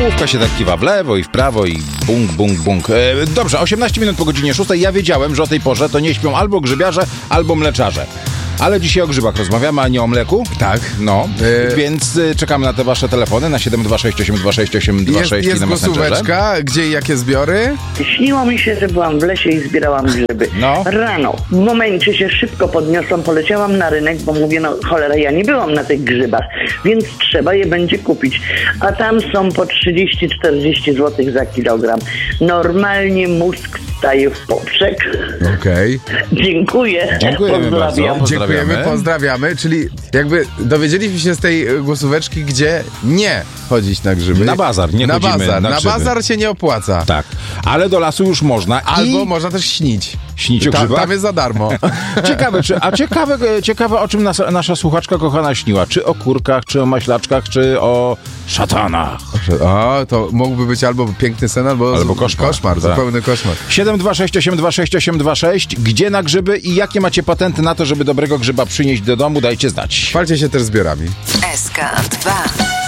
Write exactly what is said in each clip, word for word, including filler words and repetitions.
Główka się tak kiwa w lewo i w prawo i bung, bung, bung. E, dobrze, osiemnaście minut po godzinie szóstej. Ja wiedziałem, że o tej porze to nie śpią albo grzybiarze, albo mleczarze. Ale dzisiaj o grzybach rozmawiamy, a nie o mleku. Tak. No, Yy. więc y, czekamy na te wasze telefony na siedem dwa sześć osiem dwa sześć osiem dwa sześć Jest, jest i na Messengerze. głosóweczka, gdzie i jakie zbiory? Śniło mi się, że byłam w lesie i zbierałam grzyby. No. Rano, w momencie się szybko podniosłam, poleciałam na rynek, bo mówię, no cholera, ja nie byłam na tych grzybach, więc trzeba je będzie kupić. A tam są po trzydzieści czterdzieści złotych za kilogram. Normalnie mózg staje w poprzek. Okej. Dziękuję. Dziękujemy Pozdrawiam. bardzo. Dziękujemy, pozdrawiamy. Czyli jakby dowiedzieliśmy się z tej głosóweczki, gdzie nie chodzić na grzyby. Na bazar, nie na chodzimy bazar. na Na grzyby. bazar się nie opłaca. Tak, ale do lasu już można. Albo i... można też śnić. Śnić o Ta, grzybach? tam jest za darmo. Ciekawe, czy, a ciekawe, ciekawe, o czym nasza, nasza słuchaczka kochana śniła. Czy o kurkach, czy o maślaczkach, czy o szatanach. O, to mógłby być albo piękny sen, albo, Albo koszmar. koszmar Tak. zupełny koszmar. siedem dwa sześć osiem dwa sześć osiem dwa sześć. Gdzie na grzyby i jakie macie patenty na to, żeby dobrego grzyba przynieść do domu? Dajcie znać. Chwalcie się też zbiorami. S K dwa.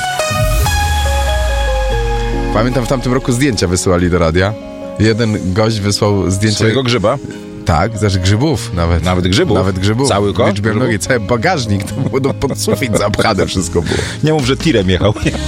Pamiętam, w tamtym roku zdjęcia wysyłali do radia. Jeden gość wysłał zdjęcie... Swojego grzyba? Tak, znaczy grzybów nawet. Nawet grzybów? Nawet grzybów. Cały kosz Liczbę grzybów? nogi, cały bagażnik, to było do pod sufit zapchane wszystko było. Nie mów, że tirem jechał.